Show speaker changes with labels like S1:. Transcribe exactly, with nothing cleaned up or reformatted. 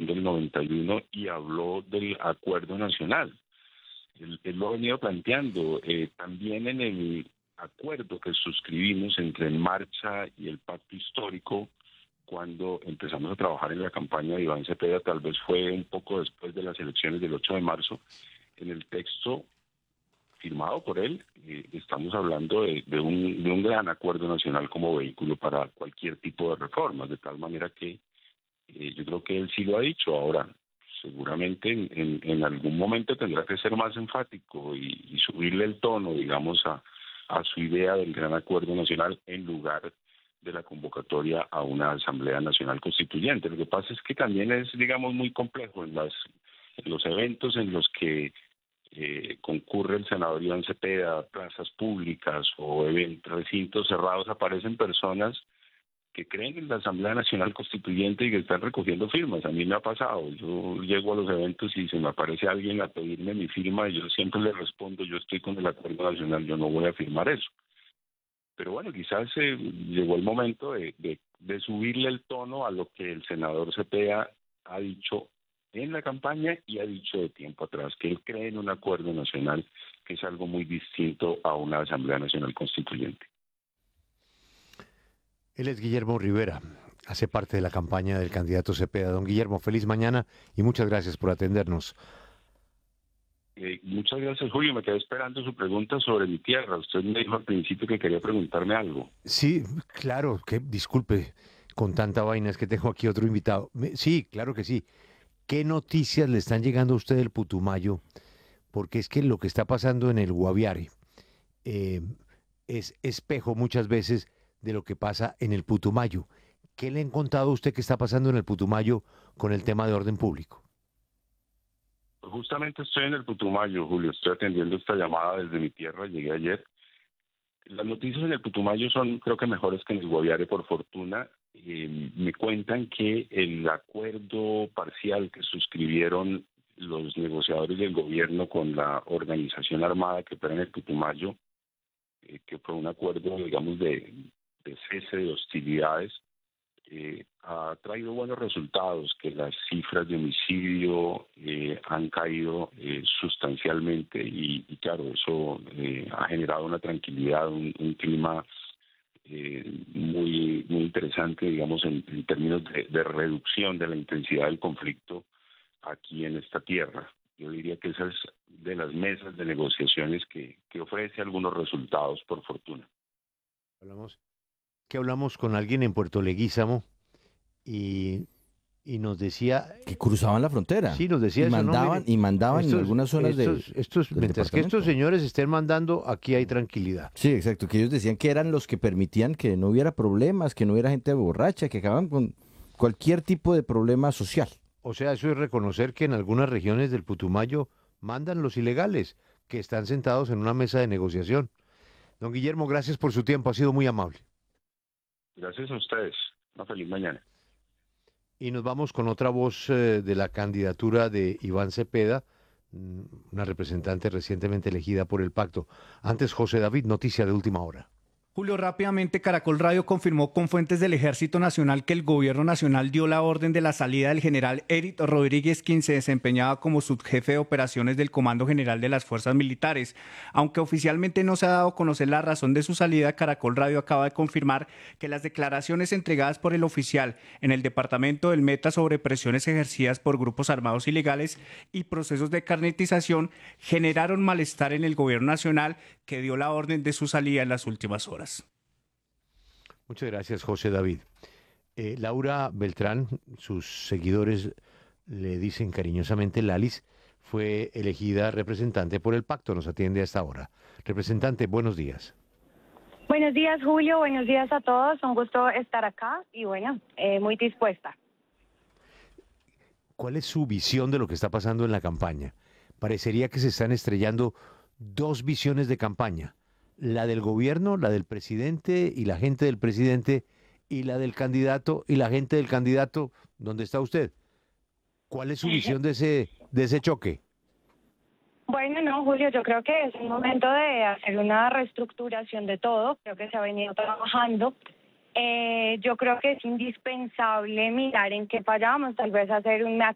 S1: del noventa y uno y habló del acuerdo nacional. Él, él lo ha venido planteando eh, también en el acuerdo que suscribimos entre En Marcha y el Pacto Histórico cuando empezamos a trabajar en la campaña de Iván Cepeda, tal vez fue un poco después de las elecciones del ocho de marzo. En el texto firmado por él, eh, estamos hablando de, de, un, de un gran acuerdo nacional como vehículo para cualquier tipo de reformas, de tal manera que eh, yo creo que él sí lo ha dicho. Ahora, seguramente en, en, en algún momento tendrá que ser más enfático y, y subirle el tono, digamos, a, a su idea del gran acuerdo nacional en lugar de la convocatoria a una Asamblea Nacional Constituyente. Lo que pasa es que también es, digamos, muy complejo en, las, en los eventos en los que Eh, concurre el senador Iván Cepeda, plazas públicas o eventos, recintos cerrados, aparecen personas que creen en la Asamblea Nacional Constituyente y que están recogiendo firmas. A mí me ha pasado, yo llego a los eventos y se me aparece alguien a pedirme mi firma y yo siempre le respondo, yo estoy con el acuerdo nacional, yo no voy a firmar eso. Pero bueno, quizás eh, llegó el momento de, de, de subirle el tono a lo que el senador Cepeda ha dicho en la campaña y ha dicho de tiempo atrás, que él cree en un acuerdo nacional que es algo muy distinto a una Asamblea Nacional Constituyente.
S2: Él es Guillermo Rivera, hace parte de la campaña del candidato Cepeda. Don Guillermo, feliz mañana y muchas gracias por atendernos.
S1: Eh, muchas gracias, Julio. Me quedé esperando su pregunta sobre mi tierra. Usted me dijo al principio que quería preguntarme algo.
S2: Sí, claro, que disculpe, con tanta vaina es que tengo aquí otro invitado. Me- sí, claro que sí. ¿Qué noticias le están llegando a usted del Putumayo? Porque es que lo que está pasando en el Guaviare eh, es espejo muchas veces de lo que pasa en el Putumayo. ¿Qué le han contado a usted que está pasando en el Putumayo con el tema de orden público?
S1: Justamente estoy en el Putumayo, Julio. Estoy atendiendo esta llamada desde mi tierra. Llegué ayer. Las noticias en el Putumayo son, creo que, mejores que en el Guaviare, por fortuna. Eh, me cuentan que el acuerdo parcial que suscribieron los negociadores del gobierno con la organización armada que opera en el Putumayo, eh, que fue un acuerdo, digamos, de, de cese de hostilidades, eh, ha traído buenos resultados, que las cifras de homicidio eh, han caído eh, sustancialmente y, y claro, eso eh, ha generado una tranquilidad, un, un clima eh, muy muy interesante, digamos, en, en términos de, de reducción de la intensidad del conflicto aquí en esta tierra. Yo diría que esa es de las mesas de negociaciones que, que ofrece algunos resultados, por fortuna.
S2: Hablamos, que hablamos con alguien en Puerto Leguízamo y, y nos decía,
S3: Que cruzaban la frontera
S2: sí, nos decía
S3: y
S2: eso, no,
S3: mandaban
S2: mire,
S3: y mandaban en
S2: estos,
S3: algunas zonas de,
S2: estos, estos,
S3: del
S2: mientras que estos
S3: departamento.
S2: señores estén mandando, aquí hay tranquilidad.
S3: Sí, exacto, que ellos decían que eran los que permitían que no hubiera problemas, que no hubiera gente borracha, que acababan con cualquier tipo de problema social.
S2: O sea, eso es reconocer que en algunas regiones del Putumayo mandan los ilegales, que están sentados en una mesa de negociación. Don Guillermo, gracias por su tiempo, ha sido muy amable.
S1: Gracias a ustedes. Una feliz mañana.
S2: Y nos vamos con otra voz eh, de la candidatura de Iván Cepeda, mm, una representante recientemente elegida por el pacto. Antes, José David, noticia de última hora.
S4: Julio, rápidamente Caracol Radio confirmó con fuentes del Ejército Nacional que el Gobierno Nacional dio la orden de la salida del general Eric Rodríguez, quien se desempeñaba como subjefe de operaciones del Comando General de las Fuerzas Militares. Aunque oficialmente no se ha dado a conocer la razón de su salida, Caracol Radio acaba de confirmar que las declaraciones entregadas por el oficial en el departamento del Meta sobre presiones ejercidas por grupos armados ilegales y procesos de carnetización generaron malestar en el Gobierno Nacional, que dio la orden de su salida en las últimas horas.
S2: Muchas gracias, José David. Eh, Laura Beltrán, sus seguidores le dicen cariñosamente Lalis, fue elegida representante por el pacto. Nos atiende a esta hora. Representante, buenos días.
S5: Buenos días, Julio. Buenos días a todos. Un gusto estar acá y bueno, eh, muy dispuesta.
S2: ¿Cuál es su visión de lo que está pasando en la campaña? Parecería que se están estrellando dos visiones de campaña. La del gobierno, la del presidente y la gente del presidente, y la del candidato y la gente del candidato. ¿Dónde está usted? ¿Cuál es su visión de ese, de ese choque?
S5: Bueno, no, Julio, yo creo que es el momento de hacer una reestructuración de todo. Creo que se ha venido trabajando. Eh, yo creo que es indispensable mirar en qué fallamos, tal vez hacer un mea